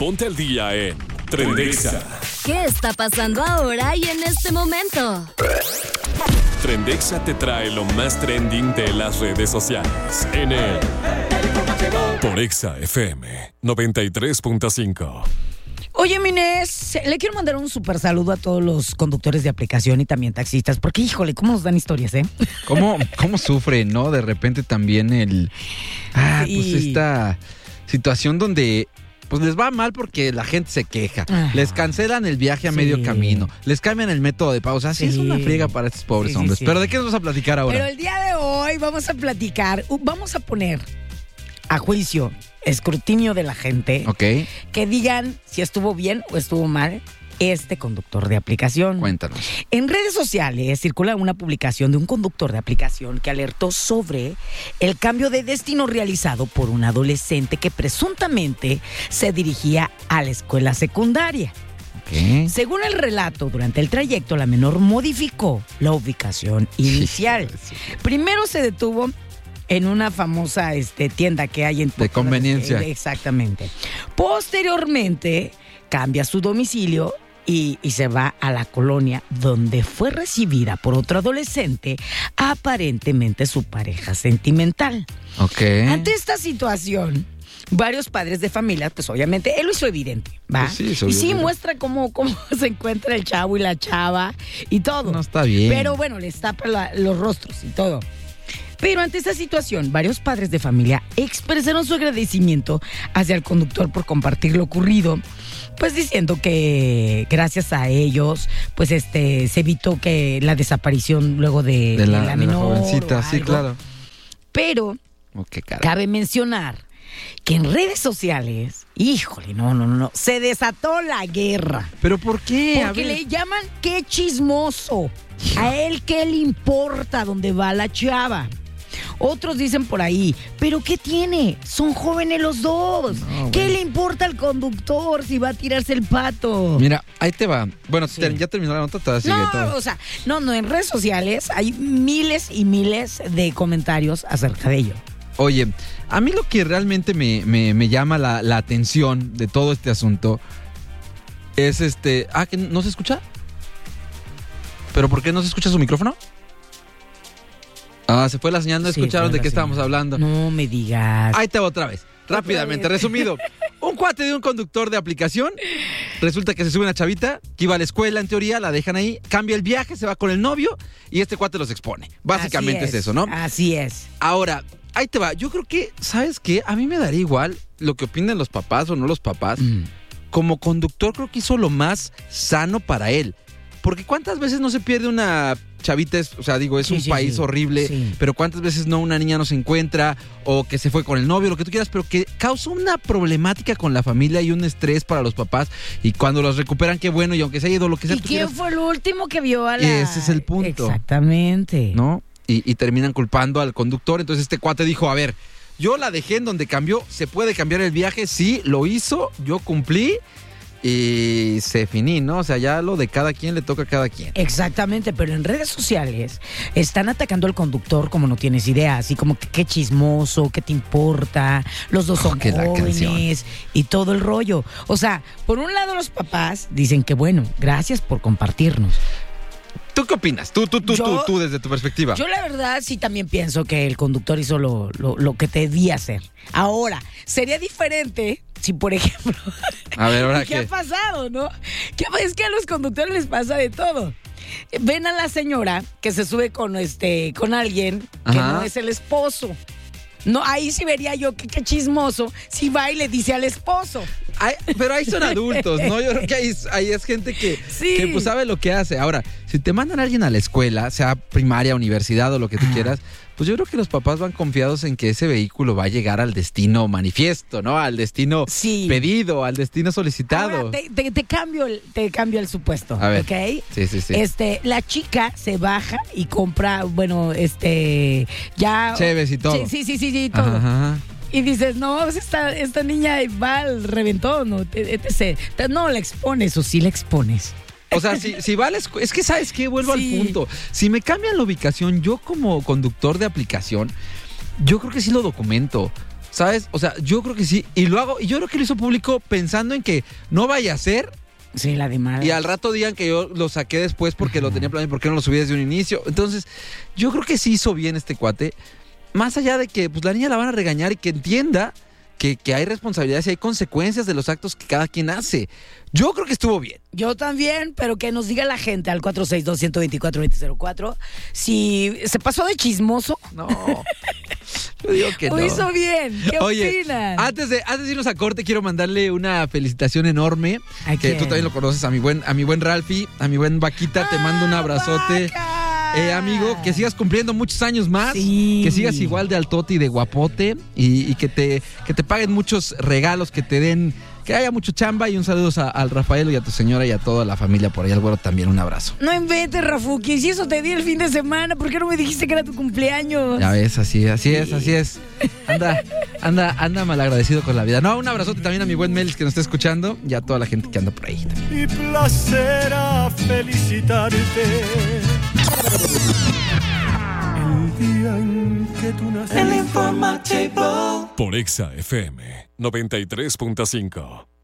Ponte al día en Trendexa. ¿Qué está pasando ahora y en este momento? Trendexa te trae lo más trending de las redes sociales en el por Exa FM 93.5. Oye, Minés, le quiero mandar un súper saludo a todos los conductores de aplicación y también taxistas, porque, híjole, cómo nos dan historias, ¿eh? ¿Cómo sufren, no? De repente también pues esta situación donde pues les va mal porque la gente se queja. Les cancelan el viaje a medio camino. Les cambian el método de pago. O sea, sí es una friega para estos pobres hombres. Pero ¿de qué nos vamos a platicar ahora? Pero el día de hoy vamos a platicar, vamos a poner a juicio, escrutinio de la gente, que digan si estuvo bien o estuvo mal este conductor de aplicación. Cuéntanos. En redes sociales circula una publicación de un conductor de aplicación que alertó sobre el cambio de destino realizado por un adolescente que presuntamente se dirigía a la escuela secundaria. Según el relato, durante el trayecto la menor modificó la ubicación inicial. Primero se detuvo en una famosa tienda que hay en... De conveniencia. Exactamente. Posteriormente cambia su domicilio y se va a la colonia donde fue recibida por otro adolescente, aparentemente su pareja sentimental. Ante esta situación, varios padres de familia, pues obviamente, él lo hizo evidente, ¿va? Pues y sí muestra cómo se encuentra el chavo y la chava y todo. No está bien. Pero bueno, les tapa los rostros y todo. Pero ante esta situación, varios padres de familia expresaron su agradecimiento hacia el conductor por compartir lo ocurrido, pues diciendo que gracias a ellos, pues se evitó que la desaparición luego de la menor jovencita, sí, claro. Pero cabe mencionar que en redes sociales, híjole, no, se desató la guerra. ¿Pero por qué? Porque le llaman qué chismoso. A él qué le importa dónde va la chava. Otros dicen por ahí, ¿pero qué tiene? Son jóvenes los dos. ¿Qué le importa al conductor si va a tirarse el pato? Mira, ahí te va. Bueno, ya terminó la nota. No, en redes sociales hay miles y miles de comentarios acerca de ello. Oye, a mí lo que realmente me llama la atención de todo este asunto es ¿que no se escucha? ¿Pero por qué no se escucha su micrófono? Se fue la señal, no escucharon de qué estábamos hablando. No me digas. Ahí te va otra vez. Rápidamente, resumido. Un cuate de un conductor de aplicación, resulta que se sube una chavita que iba a la escuela, en teoría, la dejan ahí, cambia el viaje, se va con el novio y este cuate los expone. Básicamente es eso, ¿no? Así es. Ahora, ahí te va. Yo creo que, ¿sabes qué? A mí me daría igual lo que opinen los papás o no los papás. Como conductor creo que hizo lo más sano para él. Porque ¿cuántas veces no se pierde una chavita? Es un país horrible, pero ¿cuántas veces no una niña no se encuentra o que se fue con el novio, lo que tú quieras, pero que causa una problemática con la familia y un estrés para los papás? Y cuando los recuperan, qué bueno, y aunque se haya ido lo que sea. ¿Y quién fue el último que vio a la...? Ese es el punto. Exactamente. ¿No? Y terminan culpando al conductor. Entonces este cuate dijo, a ver, yo la dejé en donde cambió, se puede cambiar el viaje, sí, lo hizo, yo cumplí. Y se finí, ¿no? O sea, ya lo de cada quien le toca a cada quien. Exactamente, pero en redes sociales están atacando al conductor como no tienes idea, así como que qué chismoso, qué te importa, los dos son jóvenes y todo el rollo. O sea, por un lado los papás dicen que bueno, gracias por compartirnos. ¿Tú qué opinas? Tú desde tu perspectiva. Yo la verdad sí también pienso que el conductor hizo lo que debía hacer. Ahora, sería diferente si, por ejemplo... A ver, ¿ahora qué ha pasado, no? Es que a los conductores les pasa de todo. Ven a la señora que se sube con alguien que no es el esposo. No, ahí sí vería yo que qué chismoso si va y le dice al esposo. Pero ahí son adultos, ¿no? Yo creo que ahí es gente que pues sabe lo que hace. Ahora, si te mandan a alguien a la escuela, sea primaria, universidad o lo que tú quieras, pues yo creo que los papás van confiados en que ese vehículo va a llegar al destino manifiesto, ¿no? Al destino pedido, al destino solicitado. Ahora, te cambio el supuesto, a ver. ¿ok? Sí. La chica se baja y compra, ya... Chéves y todo. Sí, todo. Ajá. Y dices, no, esta niña va al reventón, etc. No la expones o sí la expones. O sea, si va a la escuela, es que ¿sabes qué? Vuelvo al punto. Si me cambian la ubicación, yo como conductor de aplicación, yo creo que sí lo documento. ¿Sabes? O sea, yo creo que sí. Y lo hago, y yo creo que lo hizo público pensando en que no vaya a ser. Sí, la de mal. Y al rato digan que yo lo saqué después porque lo tenía planeado, porque no lo subí desde un inicio. Entonces, yo creo que sí hizo bien este cuate. Más allá de que pues la niña la van a regañar y que entienda que hay responsabilidades y hay consecuencias de los actos que cada quien hace. Yo creo que estuvo bien. Yo también, pero que nos diga la gente al 462-124-2004 si se pasó de chismoso. No. Yo digo que no. Lo hizo bien. ¿Qué opinan? Antes de irnos a corte, quiero mandarle una felicitación enorme. ¿A que quién? tú también lo conoces, a mi buen Ralphie, a mi buen Vaquita. Te mando un abrazote. ¡Vaca! Amigo, que sigas cumpliendo muchos años más. Sí. Que sigas igual de altote y de guapote. Y que te paguen muchos regalos, que te den. Que haya mucho chamba. Y un saludo al Rafael y a tu señora y a toda la familia por ahí. Al güero también un abrazo. No inventes, Rafuki. Si eso te di el fin de semana, ¿por qué no me dijiste que era tu cumpleaños? Ya ves, así es. Anda malagradecido con la vida. No, un abrazote también a mi buen Melis que nos está escuchando y a toda la gente que anda por ahí también. Y placer a felicitarte. El día en que tú naciste. Por Exa FM 93.5.